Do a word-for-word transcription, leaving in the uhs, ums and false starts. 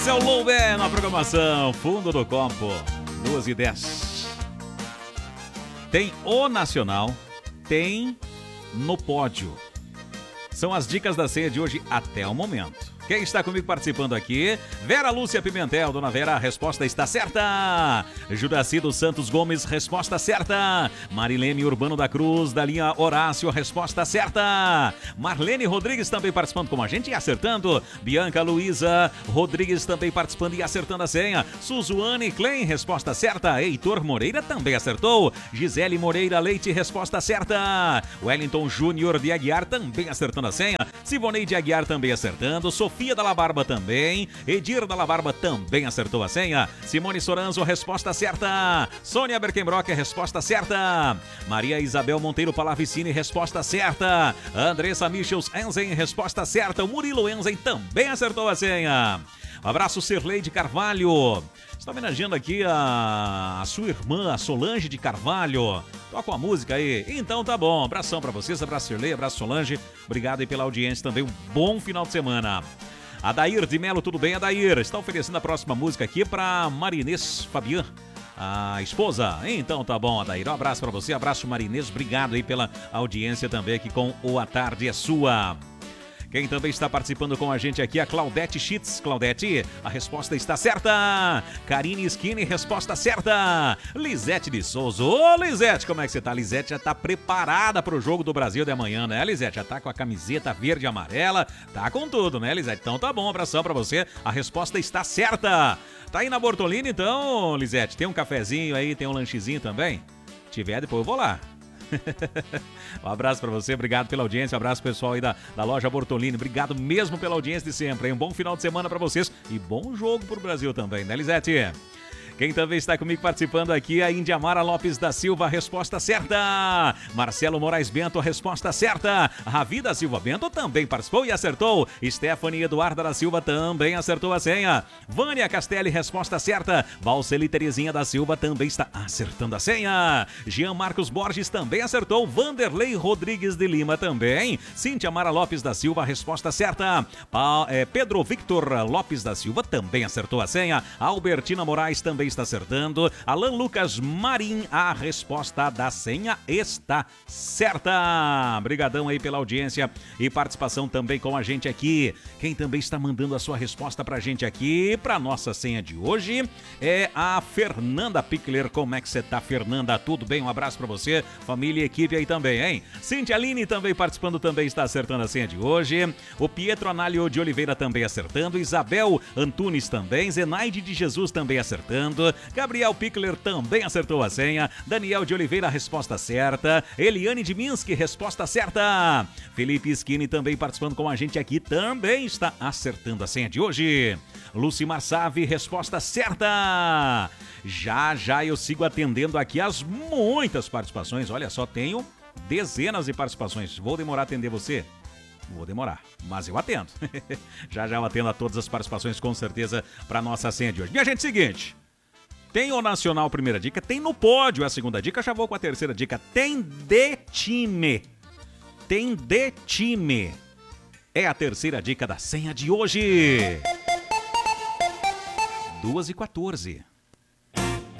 Esse é o Loubé na programação, fundo do copo, duas e dez. Tem o Nacional, tem no pódio. São as dicas da ceia de hoje até o momento. Quem está comigo participando aqui? Vera Lúcia Pimentel. Dona Vera, a resposta está certa. Judaci dos Santos Gomes, resposta certa. Marilene Urbano da Cruz, da linha Horácio, resposta certa. Marlene Rodrigues também participando com a gente e acertando. Bianca Luiza Rodrigues também participando e acertando a senha. Suzuane Klein, resposta certa. Heitor Moreira também acertou. Gisele Moreira Leite, resposta certa. Wellington Júnior de Aguiar também acertando a senha. Sivonei de Aguiar também acertando. Sofia Dalla Barba também. Edir Dalla Barba também acertou a senha. Simone Soranzo, resposta certa. Sônia Berkenbrock, resposta certa. Maria Isabel Monteiro Palavicini, resposta certa. Andressa Michels Enzen, resposta certa. O Murilo Enzen também acertou a senha. Um abraço, Sirleide Carvalho. Está homenageando aqui a, a sua irmã, a Solange de Carvalho. Toca uma música aí. Então tá bom. Abração pra vocês, abraço Sirlei, abraço Solange. Obrigado aí pela audiência também. Um bom final de semana. Adair de Melo, tudo bem, Adair? Está oferecendo a próxima música aqui pra Marinês Fabian, a esposa. Então tá bom, Adair. Um abraço pra você, abraço Marinês. Obrigado aí pela audiência também aqui com o A Tarde é Sua. Quem também está participando com a gente aqui é a Claudete Schitz. Claudete, a resposta está certa. Karine Skinny, resposta certa. Lisete de Souza. Ô, Lisete, como é que você tá? Lisete já tá preparada para o jogo do Brasil de amanhã, né, Lisete? Já tá com a camiseta verde e amarela. Tá com tudo, né, Lisete? Então tá bom, abração para você. A resposta está certa. Tá aí na Bortolini, então, Lisete? Tem um cafezinho aí, tem um lanchezinho também? Se tiver, depois eu vou lá. Um abraço pra você, obrigado pela audiência, um abraço pessoal aí da, da loja Bortolini, obrigado mesmo pela audiência de sempre, hein? Um bom final de semana pra vocês e bom jogo pro Brasil também, né, Lisete? Quem também está comigo participando aqui é a Indiamara Lopes da Silva, resposta certa. Marcelo Moraes Bento, resposta certa. Ravi da Silva Bento também participou e acertou. Stephanie Eduarda da Silva também acertou a senha. Vânia Castelli, resposta certa. Valceli Terezinha da Silva também está acertando a senha. Jean Marcos Borges também acertou. Vanderlei Rodrigues de Lima também. Cíntia Mara Lopes da Silva, resposta certa. Pa, é, Pedro Victor Lopes da Silva também acertou a senha. Albertina Moraes também está acertando. Alan Lucas Marim, a resposta da senha está certa. Obrigadão aí pela audiência e participação também com a gente aqui. Quem também está mandando a sua resposta pra gente aqui, pra nossa senha de hoje, é a Fernanda Pickler. Como é que você tá, Fernanda? Tudo bem? Um abraço pra você, família e equipe aí também, hein? Cintia Aline também participando, também está acertando a senha de hoje. O Pietro Análio de Oliveira também acertando. Isabel Antunes também. Zenaide de Jesus também acertando. Gabriel Pickler também acertou a senha. Daniel de Oliveira, resposta certa. Eliane de Minsk, resposta certa. Felipe Skinny também participando com a gente aqui, também está acertando a senha de hoje. Lucimar Save, resposta certa. Já, já eu sigo atendendo aqui as muitas participações. Olha só, tenho dezenas de participações. Vou demorar a atender você? Vou demorar, mas eu atendo. Já, já eu atendo a todas as participações, com certeza, para nossa senha de hoje. Minha gente, seguinte. Tem o Nacional, primeira dica, tem no pódio a segunda dica, já vou com a terceira dica. Tem de time. Tem de time. É a terceira dica da senha de hoje. duas e quatorze.